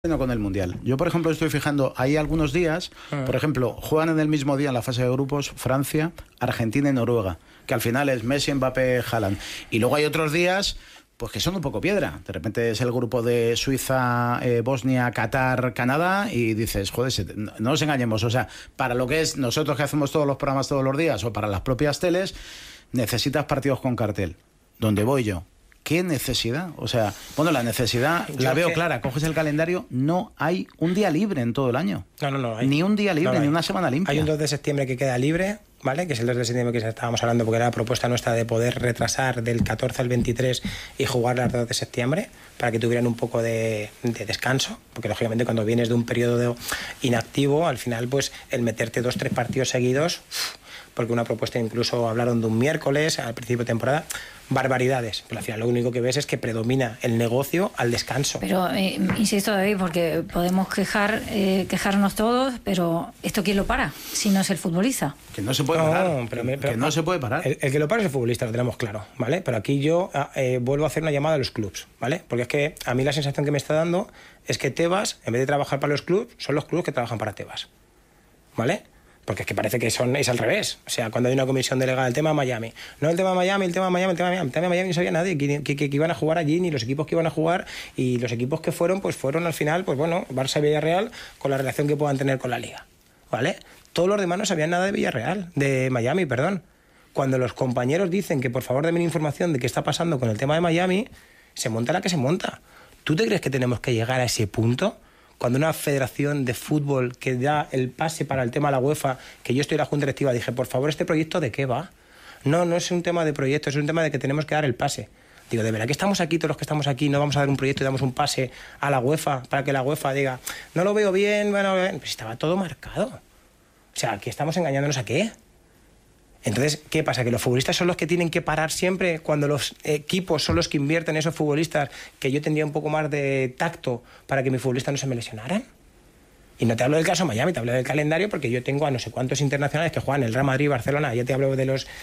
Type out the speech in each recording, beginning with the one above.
con el Mundial. Yo, por ejemplo, estoy fijando, hay algunos días, por ejemplo, juegan en el mismo día en la fase de grupos Francia, Argentina y Noruega, que al final es Messi, Mbappé, Haaland. Y luego hay otros días pues que son un poco piedra. De repente es el grupo de Suiza, Bosnia, Qatar, Canadá, y dices, joder, no nos engañemos, o sea, para lo que es nosotros que hacemos todos los programas todos los días, o para las propias teles, necesitas partidos con cartel. ¿Dónde voy yo? ¿Qué necesidad? O sea, bueno, la necesidad la veo clara. Coges el calendario, no hay un día libre en todo el año. No hay. Ni un día libre, ni una semana limpia. Hay un 2 de septiembre que queda libre, ¿vale? Que es el 2 de septiembre que estábamos hablando, porque era la propuesta nuestra de poder retrasar del 14 al 23 y jugar el 2 de septiembre para que tuvieran un poco de descanso, porque lógicamente cuando vienes de un periodo inactivo, al final pues el meterte 2-3 partidos seguidos, porque una propuesta incluso hablaron de un miércoles al principio de temporada, barbaridades, pero al final lo único que ves es que predomina el negocio al descanso. Pero insisto, David, porque podemos quejarnos todos, pero ¿esto quién lo para? Si no es el futbolista. Que no se puede parar. Que no se puede parar. El que lo para es el futbolista, lo tenemos claro, ¿vale? Pero aquí yo vuelvo a hacer una llamada a los clubs, ¿vale? Porque es que a mí la sensación que me está dando es que Tebas, en vez de trabajar para los clubs, son los clubs que trabajan para Tebas, ¿vale? Porque es que parece que es al revés. O sea, cuando hay una comisión delegada, el tema Miami. No el tema Miami, el tema Miami no sabía nadie que iban a jugar allí, ni los equipos que iban a jugar, y los equipos que fueron, pues fueron al final, pues bueno, Barça y Villarreal, con la relación que puedan tener con la Liga, ¿vale? Todos los demás no sabían nada de Villarreal, de Miami, perdón. Cuando los compañeros dicen que por favor denme información de qué está pasando con el tema de Miami, se monta la que se monta. ¿Tú te crees que tenemos que llegar a ese punto? Cuando una federación de fútbol que da el pase para el tema de la UEFA, que yo estoy en la junta directiva, dije, por favor, ¿este proyecto de qué va? No es un tema de proyecto, es un tema de que tenemos que dar el pase. Digo, ¿de verdad que estamos aquí, todos los que estamos aquí, no vamos a dar un proyecto y damos un pase a la UEFA para que la UEFA diga, no lo veo bien, bueno, pues estaba todo marcado? O sea, ¿aquí estamos engañándonos a qué? Entonces, ¿qué pasa? ¿Que los futbolistas son los que tienen que parar siempre cuando los equipos son los que invierten en esos futbolistas, que yo tendría un poco más de tacto para que mis futbolistas no se me lesionaran? Y no te hablo del caso Miami, te hablo del calendario, porque yo tengo a no sé cuántos internacionales que juegan el Real Madrid y Barcelona, ya te hablo de los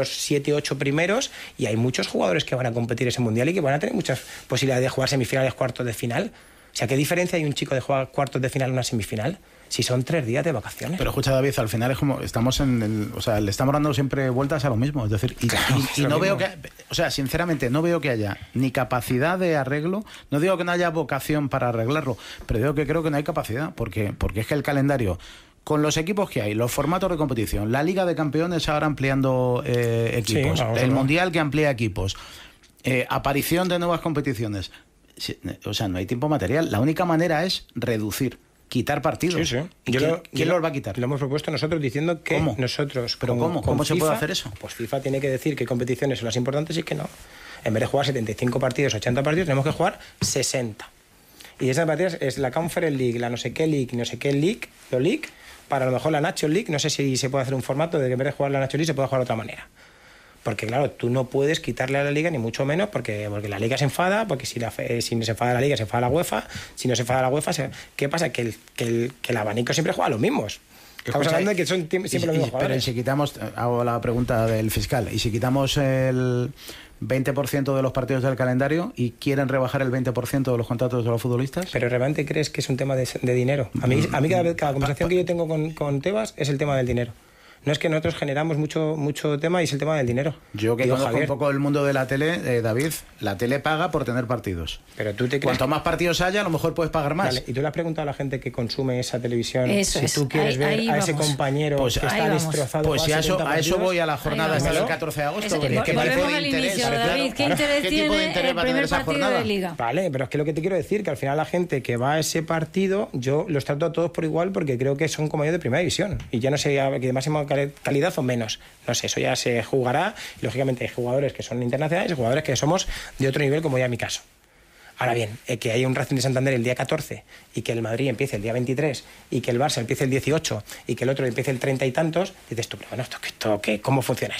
7-8 primeros, y hay muchos jugadores que van a competir ese Mundial y que van a tener muchas posibilidades de jugar semifinales, cuartos de final. O sea, ¿qué diferencia hay un chico de jugar cuartos de final a una semifinal? Si son 3 días de vacaciones. Pero escucha, David, al final es como estamos o sea, le estamos dando siempre vueltas a lo mismo. Es decir, y no veo que, o sea, sinceramente, no veo que haya ni capacidad de arreglo. No digo que no haya vocación para arreglarlo, pero digo que creo que no hay capacidad, porque es que el calendario, con los equipos que hay, los formatos de competición, la Liga de Campeones ahora ampliando equipos, el Mundial que amplía equipos, aparición de nuevas competiciones. O sea, no hay tiempo material. La única manera es reducir. Quitar partidos. Sí. ¿Quién los va a quitar? Lo hemos propuesto nosotros diciendo que ¿Cómo? nosotros... ¿Pero cómo? ¿Cómo se puede hacer eso? Pues FIFA tiene que decir qué competiciones son las importantes y qué no. En vez de jugar 75 partidos, 80 partidos, tenemos que jugar 60. Y esas partidas es la Conference League, la no sé qué League, lo League, para a lo mejor la Nacho League, no sé si se puede hacer un formato de que en vez de jugar la Nacho League se puede jugar de otra manera. Porque claro, tú no puedes quitarle a la Liga, ni mucho menos, porque la Liga se enfada, porque si se enfada la Liga, se enfada la UEFA, si no se enfada la UEFA, ¿qué pasa? Que el abanico siempre juega a los mismos. Estamos hablando de que son siempre los mismos jugadores. Pero si quitamos, hago la pregunta del fiscal, y si quitamos el 20% de los partidos del calendario y quieren rebajar el 20% de los contratos de los futbolistas... ¿Pero realmente crees que es un tema de dinero? A mí cada conversación que yo tengo con Tebas es el tema del dinero. No es que nosotros generamos mucho tema y es el tema del dinero. Yo que conozco un poco el mundo de la tele, David, la tele paga por tener partidos. Pero tú te crees Cuanto más partidos haya, a lo mejor puedes pagar más. Vale, y tú le has preguntado a la gente que consume esa televisión eso si tú quieres ver a ese compañero pues que está destrozado. Pues si a eso voy a la jornada hasta el 14 de agosto. Volvemos al inicio, David. ¿Qué interés tiene el primer partido de Liga? Vale, pero es que lo que te quiero decir, que al final la gente que va a ese partido, yo los trato a todos por igual porque creo que son compañeros de primera división. Y ya no sé que de máxima calidad o menos. No sé, eso ya se jugará. Y, lógicamente hay jugadores que son internacionales y jugadores que somos de otro nivel, como ya en mi caso. Ahora bien, que haya un Racing de Santander el día 14 y que el Madrid empiece el día 23 y que el Barça empiece el 18 y que el otro empiece el 30 y tantos, dices tú, pero bueno, ¿esto qué? ¿Cómo funciona esto?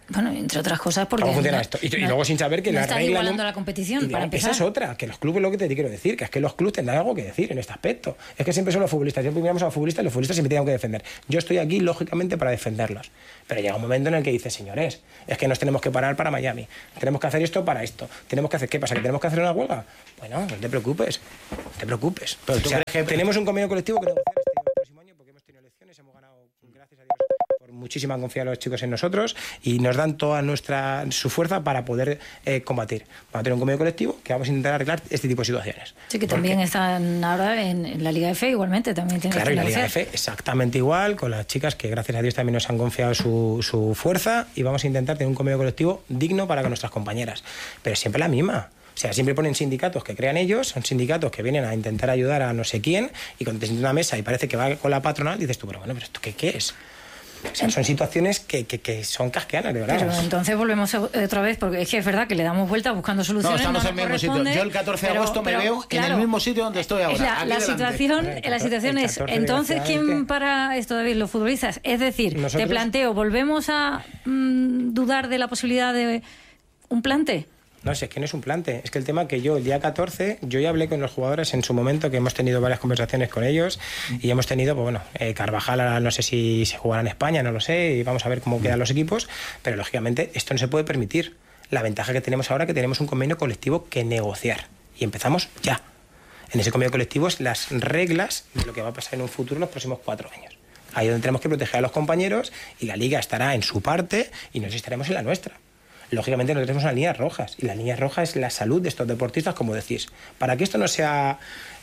Bueno, entre otras cosas porque... ¿Cómo funciona esto? Y luego sin saber que no la estás regla... igualando la competición, para empezar. Esa es otra, que los clubes, lo que te quiero decir, que es que los clubes tendrán algo que decir en este aspecto. Es que siempre son los futbolistas. Siempre miramos a los futbolistas y los futbolistas siempre tienen que defender. Yo estoy aquí, lógicamente, para defenderlos. Pero llega un momento en el que dices, señores, es que nos tenemos que parar para Miami. Tenemos que hacer esto para esto. Tenemos que hacer... ¿Qué pasa? ¿Que tenemos que hacer una huelga? Bueno, no te preocupes. No te preocupes. Pero tú crees que tenemos un convenio colectivo que negociar este próximo año porque hemos tenido elecciones, hemos ganado, gracias a Dios, por muchísima confianza los chicos en nosotros y nos dan toda su fuerza para poder combatir. Vamos a tener un convenio colectivo que vamos a intentar arreglar este tipo de situaciones. Sí, que también están ahora en la Liga F igualmente. También tienen claro, que y la Liga F exactamente igual, con las chicas que gracias a Dios también nos han confiado su fuerza y vamos a intentar tener un convenio colectivo digno para con nuestras compañeras. Pero siempre la misma. O sea, siempre ponen sindicatos que crean ellos, son sindicatos que vienen a intentar ayudar a no sé quién y cuando te sientas en una mesa y parece que va con la patronal, dices tú, pero bueno, ¿pero esto qué es? O sea, son situaciones que son casqueanas, de verdad. Pero entonces volvemos otra vez, porque es que es verdad que le damos vuelta buscando soluciones. No, estamos en el mismo sitio. Yo el 14 de agosto me veo claro, en el mismo sitio donde estoy ahora. La situación es, entonces, ¿quién para esto, David? Los futbolistas. Es decir, nosotros... te planteo, ¿volvemos a dudar de la posibilidad de un plante? No sé, es que no es un plante. Es que el tema que yo, el día 14, yo ya hablé con los jugadores en su momento, que hemos tenido varias conversaciones con ellos, y hemos tenido, pues bueno, Carvajal, no sé si se jugará en España, no lo sé, y vamos a ver cómo quedan los equipos, pero lógicamente esto no se puede permitir. La ventaja que tenemos ahora es que tenemos un convenio colectivo que negociar, y empezamos ya. En ese convenio colectivo es las reglas de lo que va a pasar en un futuro en los próximos 4 años. Ahí es donde tenemos que proteger a los compañeros, y la Liga estará en su parte, y nosotros estaremos en la nuestra. Lógicamente nosotros tenemos unas líneas rojas y la línea roja es la salud de estos deportistas, como decís. Para que esto no sea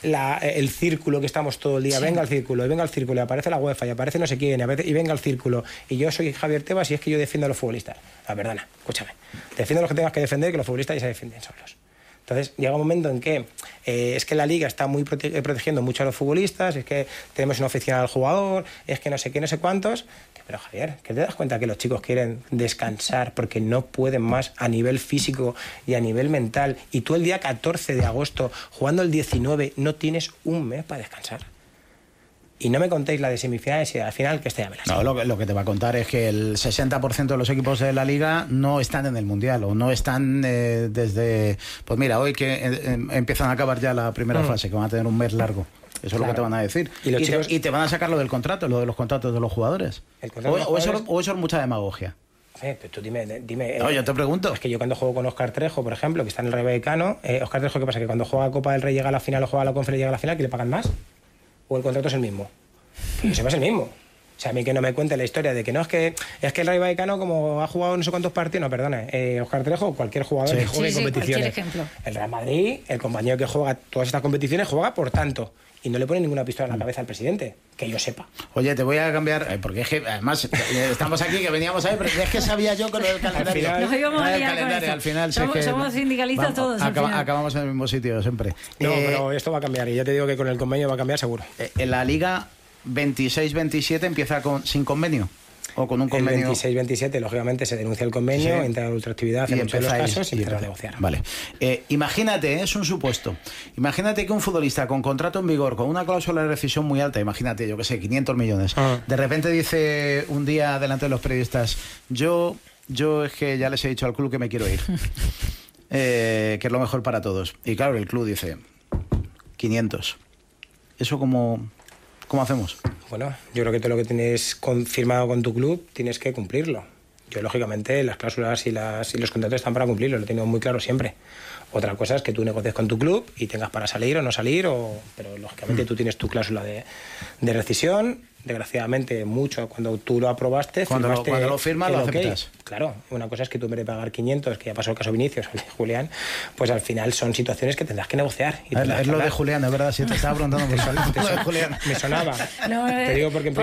el círculo que estamos todo el día, sí. Venga al círculo, y venga al círculo, y aparece la UEFA, y aparece no sé quién, y venga al círculo, y yo soy Javier Tebas y es que yo defiendo a los futbolistas. La verdad, escúchame, defiendo a los que tengas que defender, que los futbolistas ya se defienden solos. Entonces llega un momento en que es que la Liga está muy protegiendo mucho a los futbolistas, es que tenemos una oficina al jugador, es que no sé qué, no sé cuántos. Pero Javier, ¿que te das cuenta que los chicos quieren descansar porque no pueden más a nivel físico y a nivel mental? Y tú el día 14 de agosto, jugando el 19, no tienes un mes para descansar. Y no me contéis la de semifinales y al final que esté ya me la sé. No, lo que te va a contar es que el 60% de los equipos de la Liga no están en el Mundial o no están desde... Pues mira, hoy que empiezan a acabar ya la primera fase, que van a tener un mes largo. Eso es lo que te van a decir. Y te van a sacar lo del contrato, lo de los contratos de los jugadores. O eso es mucha demagogia. Pero tú dime. No, yo te pregunto. Es que yo cuando juego con Óscar Trejo, por ejemplo, que está en el Rayo Vallecano, Óscar Trejo, ¿qué pasa? Que cuando juega a Copa del Rey llega a la final o juega a la Conferencia y llega a la final, ¿que le pagan más? ¿O el contrato es el mismo? Que yo sepa es el mismo. O sea, a mí que no me cuente la historia de que no, es que el Rayo Vallecano, como ha jugado no sé cuántos partidos, no, perdone, Óscar Trejo, cualquier jugador que juegue competiciones. El Real Madrid, el compañero que juega todas estas competiciones, juega por tanto. Y no le pone ninguna pistola en la cabeza al presidente, que yo sepa. Oye, te voy a cambiar, porque es que además estamos aquí, que veníamos ahí, pero es que sabía yo con lo del calendario. Nos íbamos a liar con esto. Al final, somos sindicalistas todos. Acabamos en el mismo sitio siempre. No, pero esto va a cambiar, y ya te digo que con el convenio va a cambiar seguro. En la Liga 26-27 empieza sin convenio. O con un convenio. El 26-27, lógicamente, se denuncia el convenio, sí. Entra la ultraactividad en muchos de los casos y empieza a negociar. Vale. Imagínate, es un supuesto. Imagínate que un futbolista con contrato en vigor, con una cláusula de rescisión muy alta, imagínate, yo qué sé, 500 millones, de repente dice un día delante de los periodistas, yo es que ya les he dicho al club que me quiero ir. Que es lo mejor para todos. Y claro, el club dice, 500. ¿Eso cómo hacemos? Bueno, yo creo que todo lo que tienes confirmado con tu club tienes que cumplirlo. Yo, lógicamente, las cláusulas y los contratos están para cumplirlo, lo he tenido muy claro siempre. Otra cosa es que tú negocies con tu club y tengas para salir o no salir, pero lógicamente tú tienes tu cláusula de rescisión. Desgraciadamente, mucho cuando tú lo aprobaste, cuando lo firmas, lo aceptas. Claro, una cosa es que tú en vez de pagar 500, que ya pasó el caso Vinicius, el de Julián, pues al final son situaciones que tendrás que negociar. Y es lo de Julián, es verdad, si te estaba preguntando por de Julián. Me sonaba. No, te digo porque en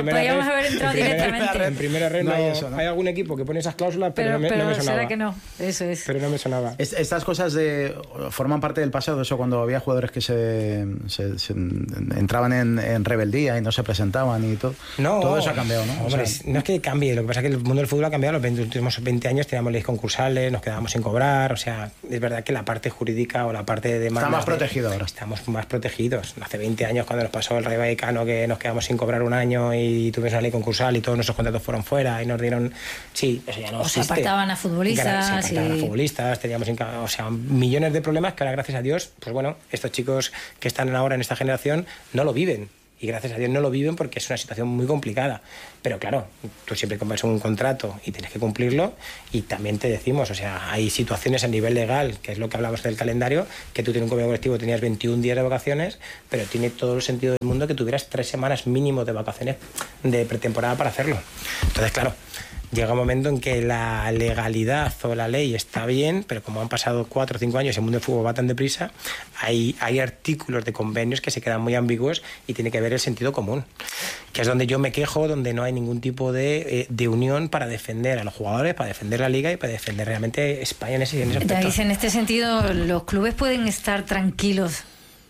primera red hay algún equipo que pone esas cláusulas, pero no me sonaba. Será que no, eso es. Pero no me sonaba. Estas cosas forman parte del pasado, eso cuando había jugadores que se entraban en rebeldía y no se presentaban y todo. No, todo eso ha cambiado, ¿no? Hombre, no es que cambie, lo que pasa es que el mundo del fútbol ha cambiado en los 20 últimos los 20 años teníamos leyes concursales, nos quedábamos sin cobrar, o sea, es verdad que la parte jurídica o la parte de demanda... Está más protegido ahora. Estamos más protegidos. Hace 20 años cuando nos pasó el Rayo Vallecano que nos quedamos sin cobrar un año y tuvimos una ley concursal y todos nuestros contratos fueron fuera y nos dieron... Sí, eso ya no existe. Se apartaban a futbolistas. Teníamos, o sea, millones de problemas que ahora, gracias a Dios, pues bueno, estos chicos que están ahora en esta generación no lo viven. Y gracias a Dios no lo viven porque es una situación muy complicada. Pero claro, tú siempre compras un contrato y tienes que cumplirlo, y también te decimos, o sea, hay situaciones a nivel legal, que es lo que hablamos del calendario, que tú tienes un convenio colectivo, tenías 21 días de vacaciones, pero tiene todo el sentido del mundo que tuvieras 3 semanas mínimo de vacaciones de pretemporada para hacerlo. Entonces, claro, llega un momento en que la legalidad o la ley está bien, pero como han pasado 4 o 5 años y el mundo del fútbol va tan deprisa, hay artículos de convenios que se quedan muy ambiguos y tiene que ver el sentido común, que es donde yo me quejo, donde no hay ningún tipo de unión para defender a los jugadores, para defender la liga y para defender realmente España en ese aspecto. En este sentido, los clubes pueden estar tranquilos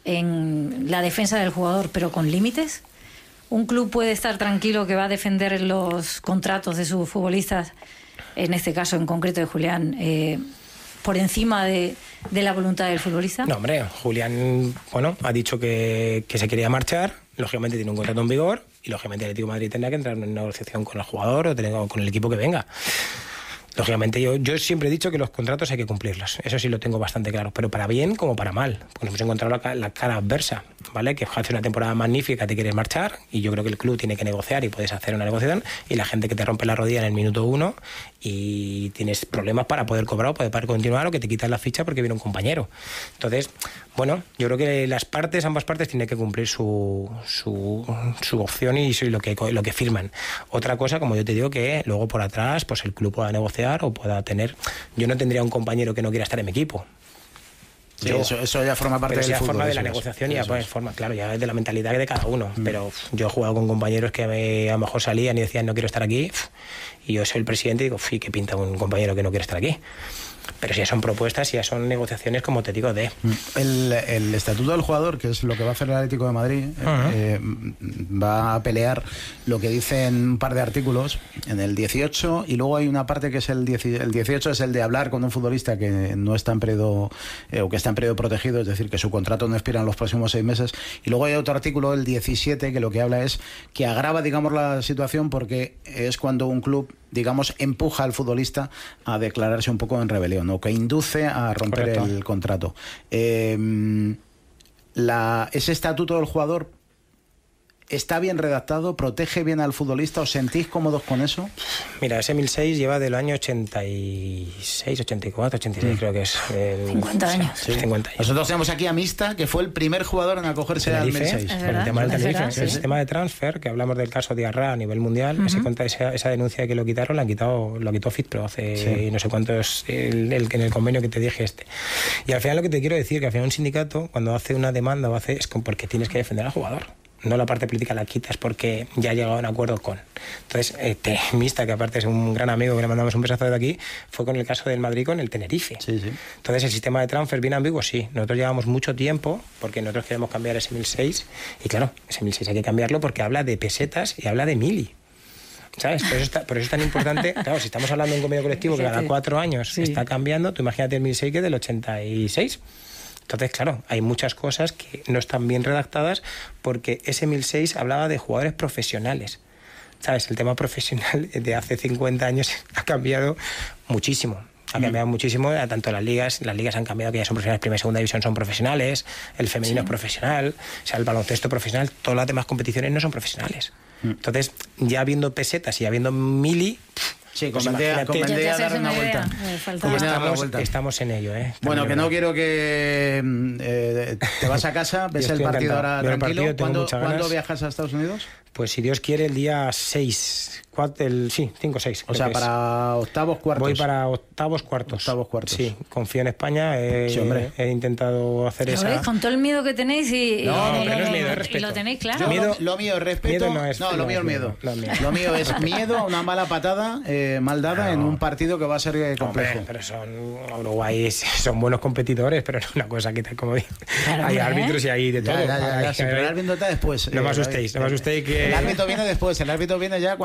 en la defensa del jugador, pero con límites. ¿Un club puede estar tranquilo que va a defender los contratos de sus futbolistas, en este caso en concreto de Julián, por encima de la voluntad del futbolista? No, hombre, Julián, bueno, ha dicho que se quería marchar, lógicamente tiene un contrato en vigor y lógicamente el Atlético de Madrid tendrá que entrar en una negociación con el jugador o con el equipo que venga. Lógicamente yo siempre he dicho que los contratos hay que cumplirlos, eso sí lo tengo bastante claro, pero para bien como para mal, porque nos hemos encontrado la cara adversa, ¿vale? Que hace una temporada magnífica, te quieres marchar y yo creo que el club tiene que negociar y puedes hacer una negociación, y la gente que te rompe la rodilla en el minuto 1 y tienes problemas para poder cobrar o poder continuar, o que te quitas la ficha porque viene un compañero. Entonces, bueno, yo creo que ambas partes tienen que cumplir su opción y lo que firman. Otra cosa, como yo te digo, que luego por atrás pues el club pueda negociar o pueda tener... Yo no tendría un compañero que no quiera estar en mi equipo. Sí, eso ya forma parte del fútbol. Forma de la negociación y ya pues, forma, claro, ya es de la mentalidad de cada uno. Pero yo he jugado con compañeros que a lo mejor salían y decían no quiero estar aquí, y yo soy el presidente y digo, ¿qué pinta un compañero que no quiere estar aquí? Pero si ya son propuestas, si ya son negociaciones, como te digo, El estatuto del jugador, que es lo que va a hacer el Atlético de Madrid, va a pelear lo que dicen un par de artículos en el 18, y luego hay una parte que es el 18, es el de hablar con un futbolista que no está en periodo o que está en periodo protegido, es decir, que su contrato no expira en los próximos 6 meses, y luego hay otro artículo, el 17, que lo que habla es que agrava, digamos, la situación, porque es cuando un club, digamos, empuja al futbolista a declararse un poco en rebelión, o que induce a romper el contrato. Ese estatuto del jugador ¿está bien redactado? ¿Protege bien al futbolista? ¿Os sentís cómodos con eso? Mira, ese 1006 lleva del año 86, 84, 86 creo que es. 50 años. Sí, 50 años. Nosotros tenemos aquí a Mista, que fue el primer jugador en acogerse al 1006. Por el tema del Tenerife. El sistema de transfer, que hablamos del caso de Arra a nivel mundial, esa denuncia que lo quitaron, lo quitó FitPro hace no sé cuántos, en el convenio que te dije Y al final lo que te quiero decir, que al final un sindicato, cuando hace una demanda, es porque tienes que defender al jugador. No la parte política la quitas porque ya ha llegado a un acuerdo con. Entonces, Mista, que aparte es un gran amigo, que le mandamos un besazo de aquí, fue con el caso del Madrid con el Tenerife. Sí. Entonces, el sistema de transfer bien ambiguo, sí. Nosotros llevamos mucho tiempo porque nosotros queremos cambiar ese 1006 y claro, ese 1006 hay que cambiarlo porque habla de pesetas y habla de mili. ¿Sabes? Por eso es tan importante. Claro, si estamos hablando de un convenio colectivo que cada 4 años está cambiando, tú imagínate el 1006 que es del 86. Entonces, claro, hay muchas cosas que no están bien redactadas porque ese 1006 hablaba de jugadores profesionales. ¿Sabes? El tema profesional de hace 50 años ha cambiado muchísimo. Ha cambiado muchísimo, tanto las ligas han cambiado, que ya son profesionales, primera y segunda división son profesionales, el femenino es profesional, o sea, el baloncesto profesional, todas las demás competiciones no son profesionales. Entonces, ya habiendo pesetas y habiendo mili... Sí, convendría dar una vuelta. Estamos en ello, Bueno, que no quiero que te vas a casa, ves el partido ahora tranquilo. ¿Cuándo viajas a Estados Unidos? Pues si Dios quiere, el día 6, 5 o 6. O sea, para octavos, cuartos. Voy para octavos, cuartos. Sí, confío en España. He intentado hacer esa... ¿Ves? Con todo el miedo que tenéis y... No es miedo, es respeto. Y lo tenéis claro. Lo mío es respeto. Lo mío es miedo. Lo mío es miedo a una mala patada mal dada en un partido que va a ser complejo. Pero Uruguay son buenos competidores, pero no es una cosa que tal como digo. Hay árbitros y hay de todo. Pero el árbitro está después. No me asustéis que... El árbitro viene después, el árbitro viene ya cuando ya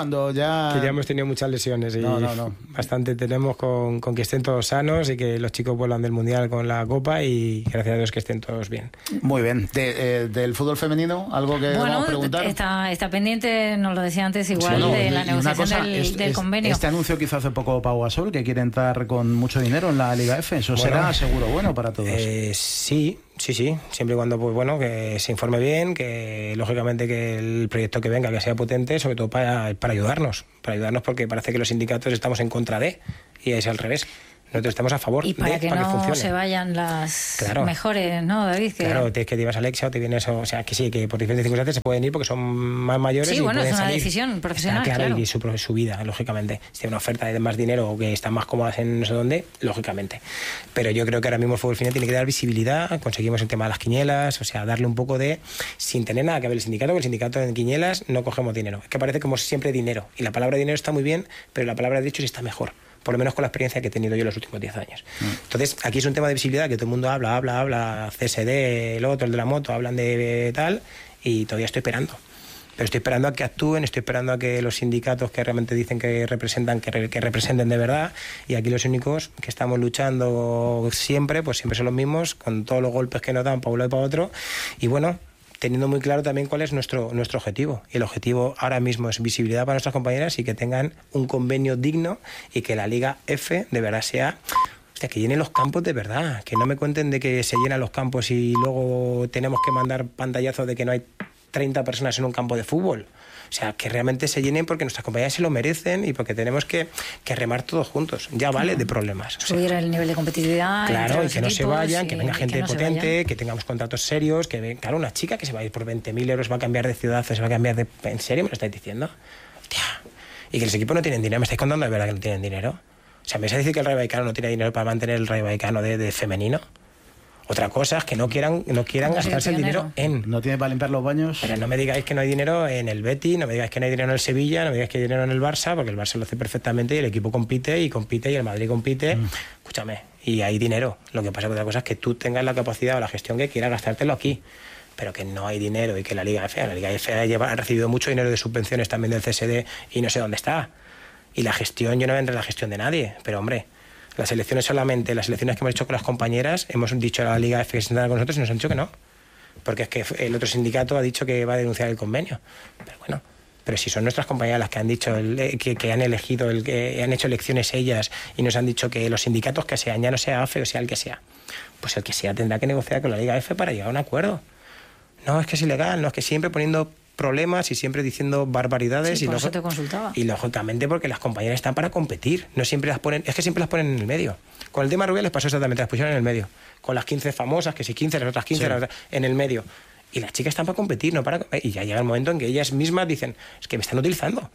ya... Que ya hemos tenido muchas lesiones y No. bastante tenemos con que estén todos sanos y que los chicos vuelvan del Mundial con la Copa y gracias a Dios que estén todos bien. Muy bien. ¿Del fútbol femenino algo que vamos a preguntar? Está pendiente, nos lo decía antes, igual de la negociación del convenio. Este anuncio que hizo hace poco Pau Gasol, que quiere entrar con mucho dinero en la Liga F, ¿eso será seguro bueno para todos? Sí, siempre y cuando que se informe bien, que lógicamente que el proyecto que venga que sea potente, sobre todo para ayudarnos porque parece que los sindicatos estamos en contra de, y es al revés. Nosotros estamos a favor y para que no funcione. Se vayan las mejores, ¿no, David? Claro, que te ibas a Alexia o te vienes, o sea, que sí, que por diferentes circunstancias se pueden ir porque son más mayores. Sí, y bueno, pueden es una salir. decisión profesional, claro. Y su vida, lógicamente. Si tiene una oferta de más dinero o que están más cómodas en no sé dónde, lógicamente. Pero yo creo que ahora mismo el fútbol femenino tiene que dar visibilidad, conseguimos el tema de las quinielas, o sea, darle un poco de, sin tener nada que ver el sindicato, porque el sindicato en quinielas no cogemos dinero. Es que parece como siempre dinero. Y la palabra dinero está muy bien, pero la palabra de hecho sí está mejor. Por lo menos con la experiencia que he tenido yo en los últimos 10 años. Entonces, aquí es un tema de visibilidad que todo el mundo habla, CSD, el otro, el de la moto, hablan de tal, y todavía estoy esperando. Pero estoy esperando a que actúen, estoy esperando a que los sindicatos que realmente dicen que representan, que representen de verdad, y aquí los únicos que estamos luchando siempre, pues siempre son los mismos, con todos los golpes que nos dan para un lado y para otro, y bueno, teniendo muy claro también cuál es nuestro objetivo. Y el objetivo ahora mismo es visibilidad para nuestras compañeras y que tengan un convenio digno y que la Liga F de verdad sea... que llenen los campos de verdad. Que no me cuenten de que se llenan los campos y luego tenemos que mandar pantallazos de que no hay 30 personas en un campo de fútbol. O sea, que realmente se llenen porque nuestras compañeras se lo merecen y porque tenemos que remar todos juntos. Ya vale de problemas. Subir el nivel de competitividad. Claro, y que no se vayan, que venga gente potente, que tengamos contratos serios, claro, una chica que se va a ir por 20.000 euros va a cambiar de ciudad, se va a cambiar de... ¿En serio me lo estáis diciendo? Hostia. Y que los equipos no tienen dinero, ¿me estáis contando de verdad que no tienen dinero? O sea, ¿me vais a decir que el Rayo Vallecano no tiene dinero para mantener el Rayo Vallecano de femenino? Otra cosa es que no quieran gastarse el dinero en... ¿No tiene para limpiar los baños? Pero no me digáis que no hay dinero en el Betis, no me digáis que no hay dinero en el Sevilla, no me digáis que hay dinero en el Barça, porque el Barça lo hace perfectamente y el equipo compite y el Madrid compite. Escúchame, y hay dinero. Lo que pasa que otra cosa es que tú tengas la capacidad o la gestión que quieras gastártelo aquí. Pero que no hay dinero y que la Liga F ha recibido mucho dinero de subvenciones también del CSD y no sé dónde está. Y la gestión, yo no vendré la gestión de nadie, pero hombre... Las elecciones que hemos hecho con las compañeras, hemos dicho a la Liga F que se sentará con nosotros y nos han dicho que no. Porque es que el otro sindicato ha dicho que va a denunciar el convenio. Pero bueno, si son nuestras compañeras las que han dicho que han elegido, que han hecho elecciones ellas y nos han dicho que los sindicatos que sean, ya no sea AFE o sea el que sea, pues el que sea tendrá que negociar con la Liga F para llegar a un acuerdo. No, es que es ilegal, no, es que siempre poniendo problemas y siempre diciendo barbaridades. Sí, por eso te consultaba. Y lógicamente porque las compañeras están para competir, no siempre las ponen, es que siempre las ponen en el medio. Con el tema Rubiales les pasó exactamente, las pusieron en el medio. Con las 15 famosas, que si 15, las otras 15, las otras, en el medio. Y las chicas están para competir, no para... Y ya llega el momento en que ellas mismas dicen, es que me están utilizando.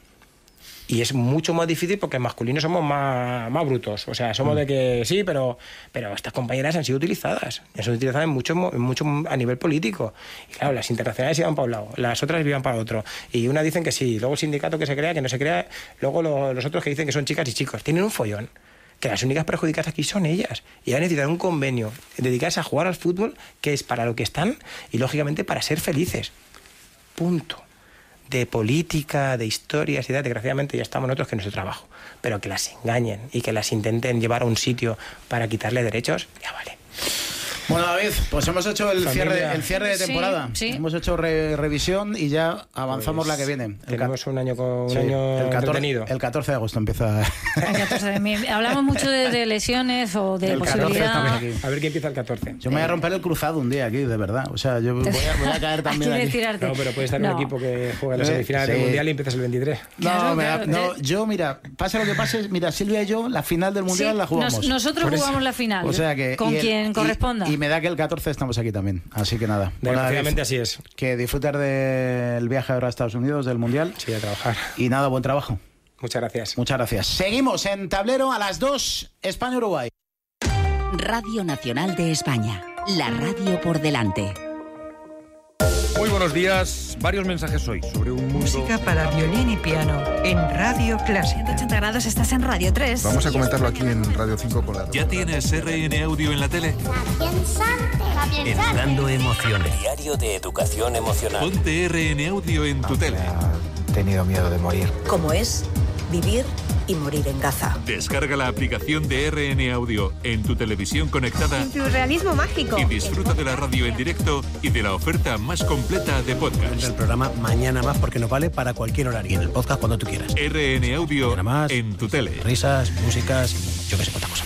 Y es mucho más difícil porque en masculino somos más brutos. O sea, somos de que sí, pero estas compañeras han sido utilizadas. Han sido utilizadas mucho a nivel político. Y claro, las internacionales iban para un lado, las otras iban para otro. Y una dicen que sí, luego el sindicato que se crea, que no se crea, luego los otros que dicen que son chicas y chicos. Tienen un follón. Que las únicas perjudicadas aquí son ellas. Y van a necesitar un convenio, dedicarse a jugar al fútbol, que es para lo que están, y lógicamente para ser felices. Punto. De política, de historias y tal, desgraciadamente ya estamos nosotros que es nuestro trabajo. Pero que las engañen y que las intenten llevar a un sitio para quitarle derechos, ya vale. Bueno, David, pues hemos hecho el cierre de temporada. Sí. Hemos hecho revisión y ya avanzamos la que viene. Tenemos un año entretenido. El 14 de agosto empieza. Hablamos mucho de lesiones o de posibilidad. A ver quién empieza el 14. Yo me voy a romper el cruzado un día aquí, de verdad. O sea, yo voy a caer también aquí. No, pero puede estar un equipo que juega en la semifinal del Mundial y empiezas el 23. Yo, mira, pase lo que pase, mira, Silvia y yo, la final del Mundial la jugamos. Nosotros jugamos la final, o sea que, con quien corresponda. Y me da que el 14 estamos aquí también. Así que nada. Desgraciadamente así es. Que disfrutar del viaje ahora a Estados Unidos, del Mundial. Sí, a trabajar. Y nada, buen trabajo. Muchas gracias. Muchas gracias. Seguimos en Tablero a las 2, España-Uruguay. Radio Nacional de España. La radio por delante. Muy buenos días. Varios mensajes hoy sobre un mundo... Música para violín y piano en Radio Clásica. 180 grados, estás en Radio 3. Vamos a comentarlo aquí en Radio 5 con la... ¿Ya tienes RN Audio en la tele? Educando emociones. Diario de educación emocional. Ponte RN Audio en tu tele. He tenido miedo de morir. ¿Cómo es? vivir y morir en Gaza. Descarga la aplicación de RN Audio en tu televisión conectada. Surrealismo mágico. Y disfruta de la radio en directo y de la oferta más completa de podcast. El programa Mañana Más, porque nos vale para cualquier horario. Y en el podcast cuando tú quieras. RN Audio más, en tu tele. Risas, músicas, yo qué sé, cuántas cosas.